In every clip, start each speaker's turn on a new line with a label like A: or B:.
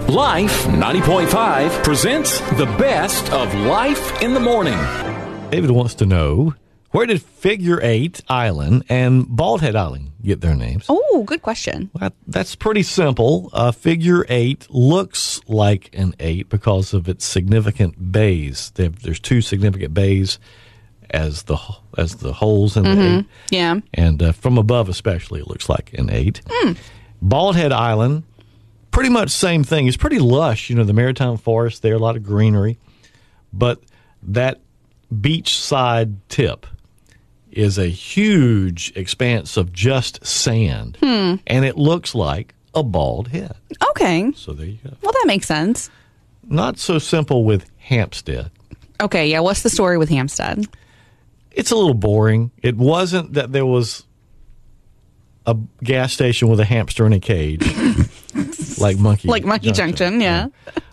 A: Life 90.5 presents the best of Life in the Morning.
B: David wants to know, where did Figure 8 Island and Bald Head Island get their names?
C: Oh, good question.
B: Well, that's pretty simple. Figure 8 looks like an 8 because of its significant bays. There's two significant bays as the holes in the 8.
C: Yeah.
B: And from above especially, it looks like an 8. Bald Head Island, pretty much same thing. It's pretty lush, the maritime forest there, a lot of greenery. But that beachside tip is a huge expanse of just sand. And it looks like a bald head.
C: Okay.
B: So there you go.
C: Well, that makes sense.
B: Not so simple with Hampstead.
C: Okay, yeah. What's the story with Hampstead?
B: It's a little boring. It wasn't that there was a gas station with a hamster in a cage, like Monkey
C: Junction, yeah.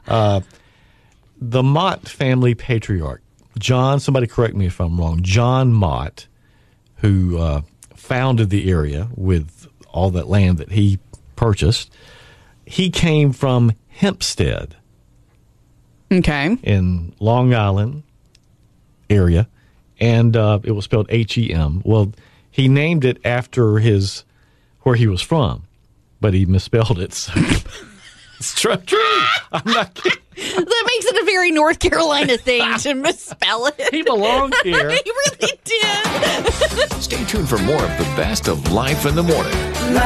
B: The Mott family patriarch, John, somebody correct me if I'm wrong, John Mott, who founded the area with all that land that he purchased, he came from Hempstead.
C: Okay.
B: In Long Island area, and it was spelled H-E-M. Well, he named it after where he was from, but he misspelled it. So. It's true. I'm not kidding.
C: That makes it a very North Carolina thing to misspell it.
B: He belongs here.
C: He really did.
A: Stay tuned for more of the best of Life in the Morning.